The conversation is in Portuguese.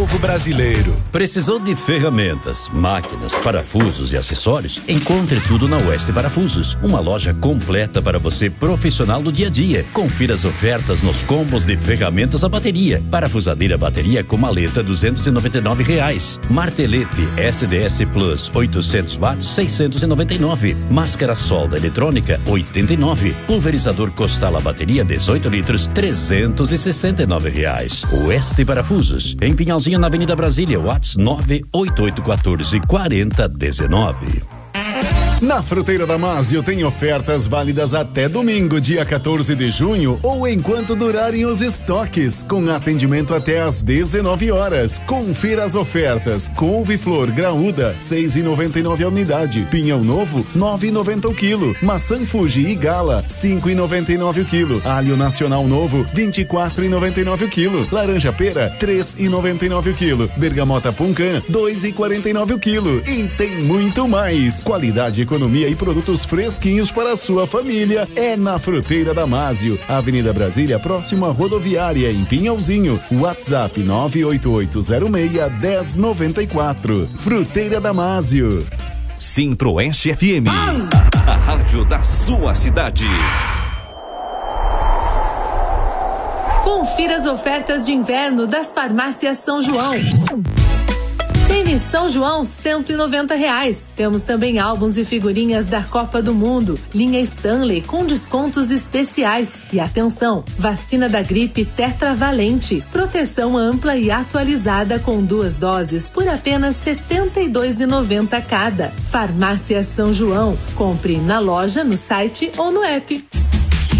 povo brasileiro. Precisou de ferramentas, máquinas, parafusos e acessórios? Encontre tudo na Oeste Parafusos, uma loja completa para você profissional do dia a dia. Confira as ofertas nos combos de ferramentas a bateria. Parafusadeira bateria com maleta R$299. Martelete SDS Plus 800 watts 699. Máscara solda eletrônica 89. Pulverizador Costala bateria 18 litros R$369. Oeste Parafusos, em Pinhalzinho, na Avenida Brasília, WhatsApp 988144019. Na Fruteira Damásio tem ofertas válidas até domingo, dia 14 de junho, ou enquanto durarem os estoques, com atendimento até às 19 horas. Confira as ofertas: couve-flor graúda, 6,99 a unidade; pinhão novo, 9,90 o quilo; maçã Fuji e Gala, 5,99 o quilo; alho nacional novo, 24,99 o quilo; laranja pera, 3,99 o quilo; bergamota Puncan, 2,49 o quilo. E tem muito mais. Qualidade, economia e produtos fresquinhos para a sua família é na Fruteira Damásio, Avenida Brasília, próxima à rodoviária, em Pinhalzinho. WhatsApp 98806-1094. Fruteira Damásio. Centro-Oeste FM, a rádio da sua cidade. Confira as ofertas de inverno das farmácias São João. Tênis São João, R$190. Temos também álbuns e figurinhas da Copa do Mundo. Linha Stanley com descontos especiais. E atenção, vacina da gripe tetravalente. Proteção ampla e atualizada com 2 doses por apenas R$72,90 cada. Farmácia São João. Compre na loja, no site ou no app.